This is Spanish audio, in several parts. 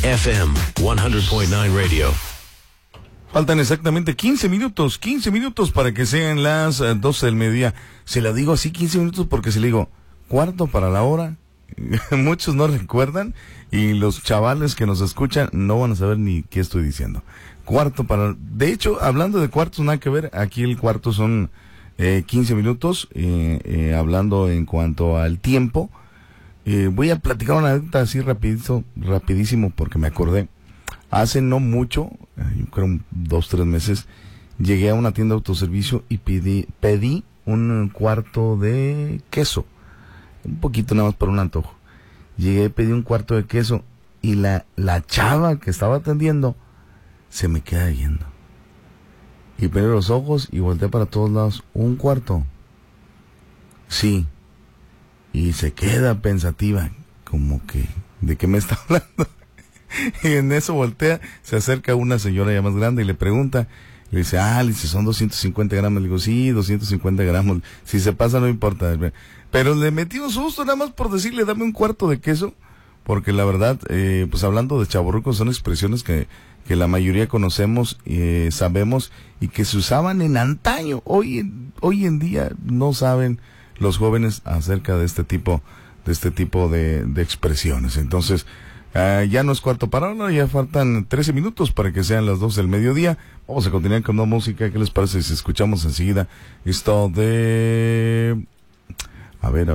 FM 100.9 Radio. Faltan exactamente 15 minutos para que sean las 12 del mediodía. Se la digo así, 15 minutos, porque si le digo cuarto para la hora, muchos no recuerdan y los chavales que nos escuchan no van a saber ni qué estoy diciendo. De hecho, hablando de cuartos, nada que ver, aquí el cuarto son 15 minutos, hablando en cuanto al tiempo. Voy a platicar una anécdota así rapidísimo porque me acordé. Hace no mucho, yo creo 2-3 meses, llegué a una tienda de autoservicio y pedí un cuarto de queso. Un poquito nada más por un antojo. Pedí un cuarto de queso y la chava que estaba atendiendo se me queda viendo. Y pone los ojos y volteé para todos lados. ¿Un cuarto? Sí. Y se queda pensativa, como que, ¿de qué me está hablando? Y en eso voltea, se acerca una señora ya más grande y le pregunta, le dice, son 250 gramos. Le digo, sí, 250 gramos, si se pasa no importa. Pero le metí un susto nada más por decirle, dame un cuarto de queso, porque la verdad, pues hablando de chavorrucos, son expresiones que la mayoría conocemos, sabemos, y que se usaban en antaño. Hoy en día no saben los jóvenes acerca de este tipo de expresiones. Entonces, ya no es cuarto para una, ya faltan 13 minutos para que sean las 12 del mediodía. Vamos a continuar con una música. ¿Qué les parece si escuchamos enseguida esto de... A ver,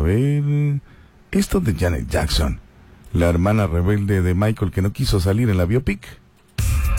esto de Janet Jackson, la hermana rebelde de Michael que no quiso salir en la biopic?